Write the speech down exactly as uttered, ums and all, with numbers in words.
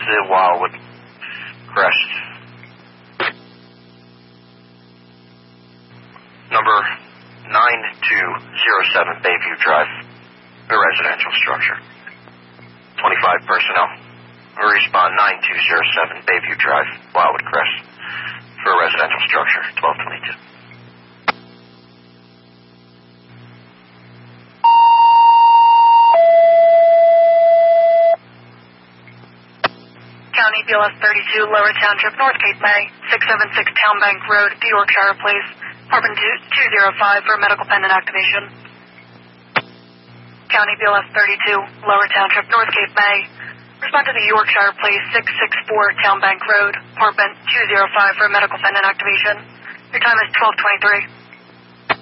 to Wildwood Crest. Number nine two zero seven Bayview Drive, a residential structure. twenty-five personnel. Respond nine two zero seven Bayview Drive, Wildwood Crest, for a residential structure, twelve twenty-two. County B L S thirty-two, Lower Township, North Cape May, six seventy-six Town Bank Road, Yorkshire Place, Department two oh five for medical pendant activation. County B L S thirty-two, Lower Township, North Cape May, respond to the Yorkshire Place, six sixty-four Town Bank Road, Department two oh five for medical pendant activation. Your time is twelve twenty-three.